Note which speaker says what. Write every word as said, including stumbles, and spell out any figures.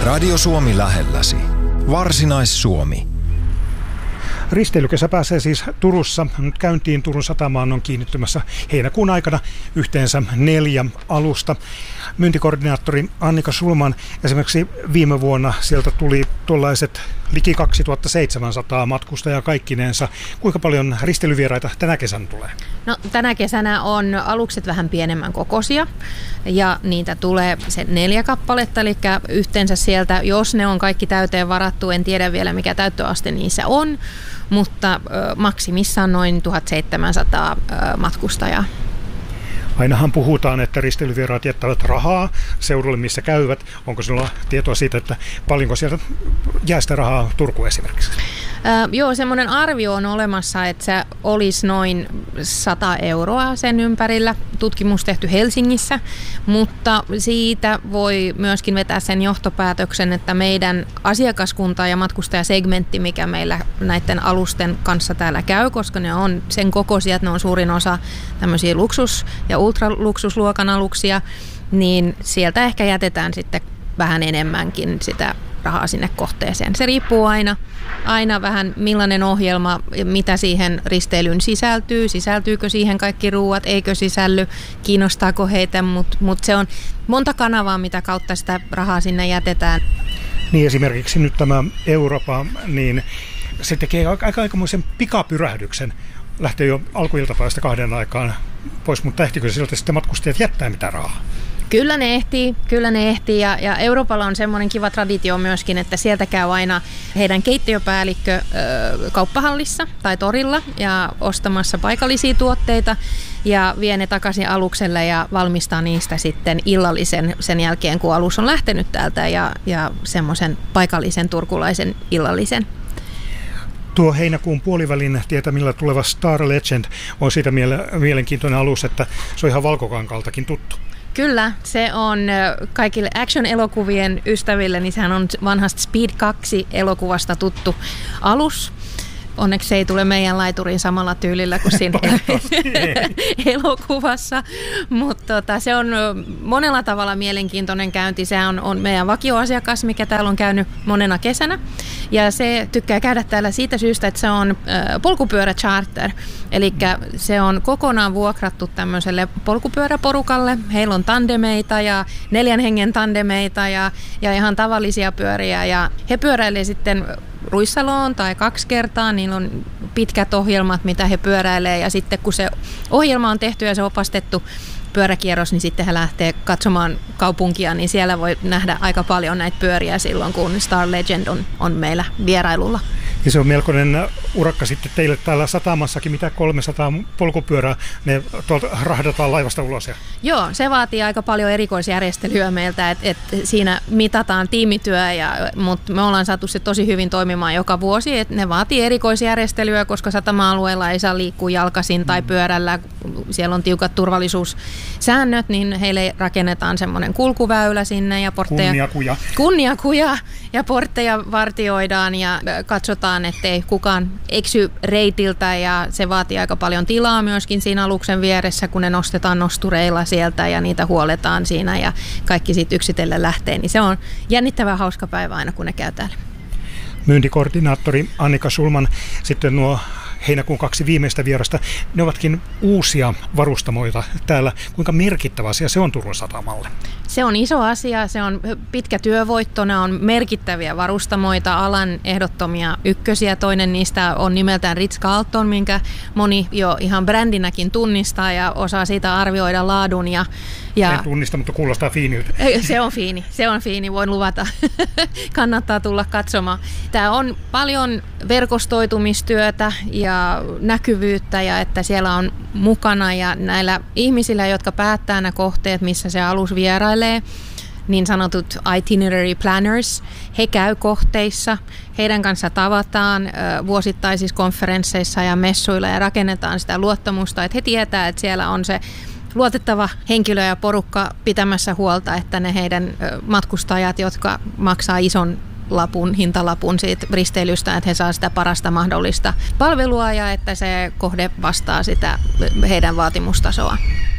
Speaker 1: Radio Suomi lähelläsi. Varsinais-Suomi.
Speaker 2: Risteilykesä pääsee siis Turussa. Nyt käyntiin Turun satamaan on kiinnittymässä heinäkuun aikana yhteensä neljä alusta. Myyntikoordinaattori Annika Schulman, esimerkiksi viime vuonna sieltä tuli tuollaiset liki kaksituhattaseitsemänsataa matkustajaa kaikkinensa. Kuinka paljon risteilyvieraita tänä kesänä tulee?
Speaker 3: No, tänä kesänä on alukset vähän pienemmän kokoisia ja niitä tulee se neljä kappaletta, eli yhteensä sieltä, jos ne on kaikki täyteen varattu, en tiedä vielä mikä täyttöaste niissä on, mutta ö, maksimissaan noin tuhatseitsemänsataa ö, matkustajaa.
Speaker 2: Ainahan puhutaan, että risteilyvieraat jättävät rahaa seudulle, missä käyvät. Onko sinulla tietoa siitä, että paljonko sieltä jää sitä rahaa Turkuun esimerkiksi?
Speaker 3: Äh, joo, semmoinen arvio on olemassa, että se olisi noin sata euroa sen ympärillä. Tutkimus tehty Helsingissä, mutta siitä voi myöskin vetää sen johtopäätöksen, että meidän asiakaskunta ja matkustajasegmentti, mikä meillä näiden alusten kanssa täällä käy, koska ne on sen kokoisia, että ne on suurin osa tämmöisiä luksus- ja ultraluksusluokan aluksia, niin sieltä ehkä jätetään sitten vähän enemmänkin sitä rahaa sinne kohteeseen. Se riippuu aina, aina vähän millainen ohjelma, mitä siihen risteilyyn sisältyy, sisältyykö siihen kaikki ruuat, eikö sisälly, kiinnostaako heitä, mutta mut se on monta kanavaa, mitä kautta sitä rahaa sinne jätetään.
Speaker 2: Niin esimerkiksi nyt tämä Eurooppa, niin se tekee aika aikamoisen pikapyrähdyksen. Lähtee jo alkuiltapäivästä kahden aikaan pois, mutta ehtikö sieltä sitten matkustajat jättää mitä rahaa?
Speaker 3: Kyllä ne ehtii, kyllä ne ehtii ja, ja Euroopalla on semmoinen kiva traditio myöskin, että sieltä käy aina heidän keittiöpäällikkö ö, kauppahallissa tai torilla ja ostamassa paikallisia tuotteita ja vie ne takaisin alukselle ja valmistaa niistä sitten illallisen sen jälkeen, kun alus on lähtenyt täältä ja, ja semmoisen paikallisen turkulaisen illallisen.
Speaker 2: Tuo heinäkuun puolivälin tietämillä tuleva Star Legend on siitä mielenkiintoinen alus, että se on ihan Valkokankaltakin tuttu.
Speaker 3: Kyllä, se on kaikille action-elokuvien ystäville, niin sehän on vanhasta Speed kaksi elokuvasta tuttu alus. Onneksi se ei tule meidän laituriin samalla tyylillä kuin siinä elokuvassa, mutta tota, se on monella tavalla mielenkiintoinen käynti. Se on, on meidän vakioasiakas, mikä täällä on käynyt monena kesänä, ja se tykkää käydä täällä siitä syystä, että se on äh, polkupyörächarter, eli se on kokonaan vuokrattu tämmöiselle polkupyöräporukalle. Heillä on tandemeita ja neljän hengen tandemeita ja, ja ihan tavallisia pyöriä, ja he pyöräilee sitten Ruissaloon tai kaksi kertaa, niillä on pitkät ohjelmat, mitä he pyöräilee, ja sitten kun se ohjelma on tehty ja se opastettu pyöräkierros, niin sitten he lähtee katsomaan kaupunkia, niin siellä voi nähdä aika paljon näitä pyöriä silloin, kun Star Legend on, on meillä vierailulla.
Speaker 2: Ja se on melkoinen urakka sitten teille täällä satamassakin, mitä kolmesataa polkupyörää, ne tuolta rahdataan laivasta ulos. Ja...
Speaker 3: Joo, se vaatii aika paljon erikoisjärjestelyä meiltä, että et siinä mitataan tiimityö, ja, mutta me ollaan saatu se tosi hyvin toimimaan joka vuosi, että ne vaatii erikoisjärjestelyä, koska satama-alueella ei saa liikkua jalkaisin tai pyörällä, siellä on tiukat turvallisuussäännöt, niin heille rakennetaan semmoinen kulkuväylä sinne ja portteja.
Speaker 2: Kunniakuja.
Speaker 3: Kunniakuja ja portteja vartioidaan ja katsotaan, ettei kukaan eksy reitiltä, ja se vaatii aika paljon tilaa myöskin siinä aluksen vieressä, kun ne nostetaan nostureilla sieltä ja niitä huoletaan siinä ja kaikki siitä yksitellen lähtee, niin se on jännittävän hauska päivä aina, kun ne käy täällä.
Speaker 2: Myyntikoordinaattori Annika Schulman, sitten nuo heinäkuun kaksi viimeistä vierasta, ne ovatkin uusia varustamoita täällä. Kuinka merkittävä asia se on Turun satamalle?
Speaker 3: Se on iso asia, se on pitkä työvoitto, ne on merkittäviä varustamoita, alan ehdottomia ykkösiä. Toinen niistä on nimeltään Ritz-Carlton, minkä moni jo ihan brändinäkin tunnistaa ja osaa siitä arvioida laadun. Ja, ja
Speaker 2: en tunnista, mutta kuulostaa fiiniltä.
Speaker 3: Se on fiini, se on fiini, voin luvata. Kannattaa tulla katsomaan. Tämä on paljon verkostoitumistyötä ja näkyvyyttä, ja että siellä on mukana, ja näillä ihmisillä, jotka päättää nämä kohteet, missä se alus vierailee, niin sanotut itinerary planners, he käy kohteissa, heidän kanssa tavataan vuosittaisissa konferensseissa ja messuilla ja rakennetaan sitä luottamusta, että he tietää, että siellä on se luotettava henkilö ja porukka pitämässä huolta, että ne heidän matkustajat, jotka maksaa ison lapun, hintalapun siitä risteilystä, että he saa sitä parasta mahdollista palvelua ja että se kohde vastaa sitä heidän vaatimustasoa.